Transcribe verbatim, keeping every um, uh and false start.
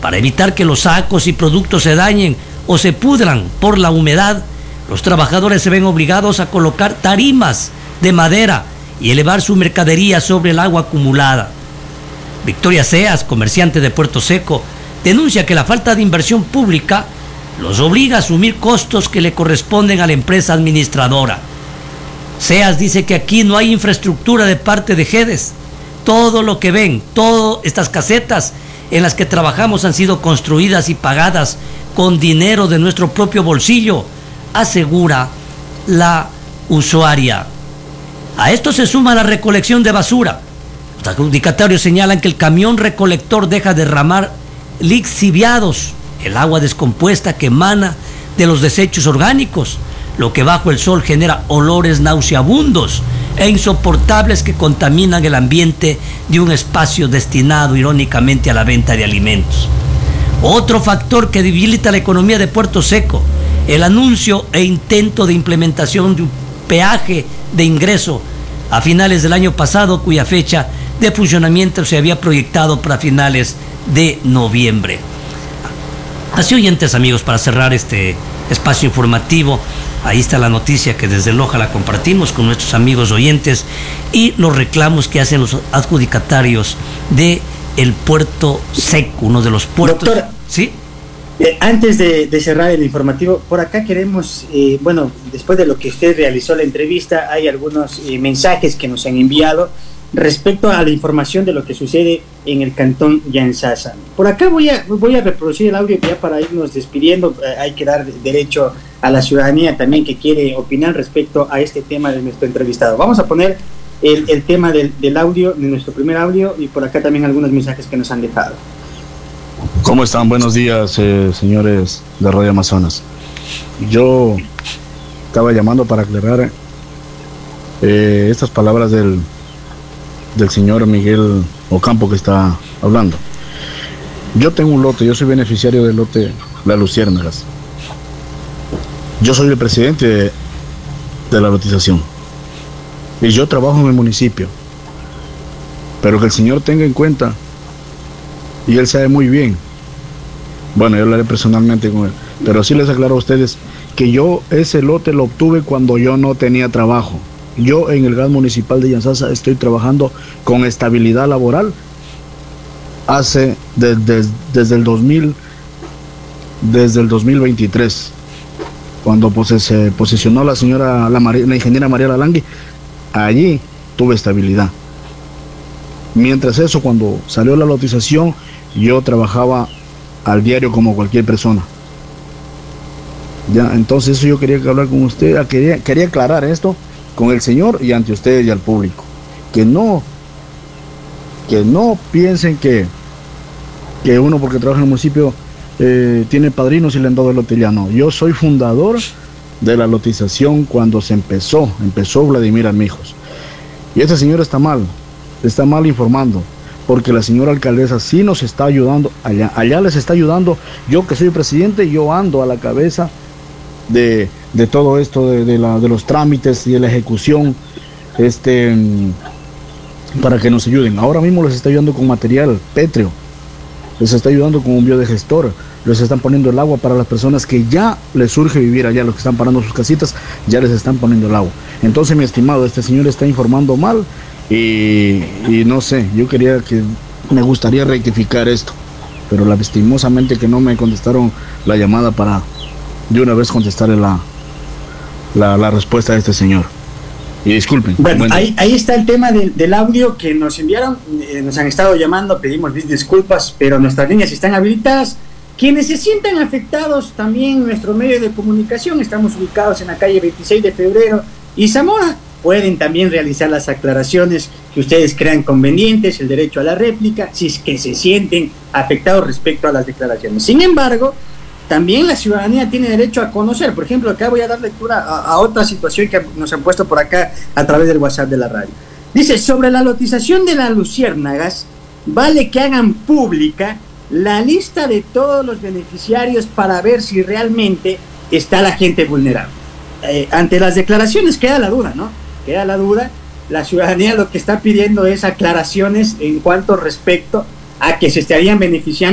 Para evitar que los sacos y productos se dañen o se pudran por la humedad, los trabajadores se ven obligados a colocar tarimas de madera y elevar su mercadería sobre el agua acumulada. Victoria Seas, comerciante de Puerto Seco, denuncia que la falta de inversión pública los obliga a asumir costos que le corresponden a la empresa administradora. Seas dice que aquí no hay infraestructura de parte de GEDES. Todo lo que ven, todas estas casetas en las que trabajamos han sido construidas y pagadas con dinero de nuestro propio bolsillo, asegura la usuaria. A esto se suma la recolección de basura. Los adjudicatarios señalan que el camión recolector deja derramar lixiviados, el agua descompuesta que emana de los desechos orgánicos, lo que bajo el sol genera olores nauseabundos e insoportables que contaminan el ambiente de un espacio destinado irónicamente a la venta de alimentos. Otro factor que debilita la economía de Puerto Seco, el anuncio e intento de implementación de un peaje de ingreso a finales del año pasado, cuya fecha de funcionamiento se había proyectado para finales de noviembre. Así, oyentes, amigos, para cerrar este espacio informativo, ahí está la noticia que desde Loja la compartimos con nuestros amigos oyentes y los reclamos que hacen los adjudicatarios de el Puerto Seco, uno de los puertos. Doctora, ¿sí? Eh, antes de, de cerrar el informativo, por acá queremos, eh, bueno, después de lo que usted realizó la entrevista, hay algunos eh, mensajes que nos han enviado respecto a la información de lo que sucede en el cantón Yantzaza. Por acá voy a, voy a reproducir el audio ya para irnos despidiendo. Eh, hay que dar derecho a la ciudadanía también que quiere opinar respecto a este tema de nuestro entrevistado. Vamos a poner el, el tema del, del audio, de nuestro primer audio, y por acá también algunos mensajes que nos han dejado. ¿Cómo están? Buenos días, eh, señores de Radio Amazonas. Yo estaba llamando para aclarar eh, estas palabras del, del señor Miguel Ocampo que está hablando. Yo tengo un lote, yo soy beneficiario del lote Las Luciérnagas. Yo soy el presidente de, de la lotización y yo trabajo en el municipio, pero que el señor tenga en cuenta, y él sabe muy bien, bueno, yo hablaré personalmente con él, pero sí les aclaro a ustedes que yo ese lote lo obtuve cuando yo no tenía trabajo. Yo en el gas municipal de Yantzaza estoy trabajando con estabilidad laboral hace de, de, desde el dos mil desde el dos mil veintitrés, cuando pues, se posicionó la señora la, la ingeniera María Lalangui. Allí tuve estabilidad. Mientras eso, cuando salió la lotización, yo trabajaba al diario como cualquier persona. Ya, entonces eso yo quería hablar con usted, quería, quería aclarar esto con el señor y ante ustedes y al público. Que no, que no piensen que, que uno porque trabaja en el municipio eh, tiene padrinos y le han dado el lote. Ya no, yo soy fundador de la lotización cuando se empezó, empezó Vladimir Armijos. Y este señor está mal, está mal informando, porque la señora alcaldesa sí nos está ayudando, allá, allá les está ayudando. Yo que soy presidente, yo ando a la cabeza de, de todo esto, de, de, la, de los trámites y de la ejecución, este, para que nos ayuden. Ahora mismo les está ayudando con material pétreo, les está ayudando con un biodigestor, les están poniendo el agua para las personas que ya les surge vivir allá, los que están parando sus casitas, ya les están poniendo el agua. Entonces, mi estimado, este señor está informando mal y, y no sé, yo quería que, me gustaría rectificar esto, pero lastimosamente que no me contestaron la llamada para de una vez contestarle la, la, la respuesta de este señor. Y disculpen. Bueno, bueno. Ahí, ahí está el tema del, del audio que nos enviaron, eh, nos han estado llamando, pedimos disculpas, pero nuestras líneas están habilitadas. Quienes se sientan afectados, también nuestro medio de comunicación, estamos ubicados en la calle veintiséis de febrero y Zamora, pueden también realizar las aclaraciones que ustedes crean convenientes, el derecho a la réplica, si es que se sienten afectados respecto a las declaraciones. Sin embargo, también la ciudadanía tiene derecho a conocer. Por ejemplo, acá voy a dar lectura a, a otra situación que nos han puesto por acá a través del WhatsApp de la radio. Dice, sobre la lotización de las luciérnagas, vale que hagan pública la lista de todos los beneficiarios para ver si realmente está la gente vulnerable. Eh, ante las declaraciones queda la duda, ¿no? Queda la duda. La ciudadanía lo que está pidiendo es aclaraciones en cuanto respecto a que se estarían beneficiando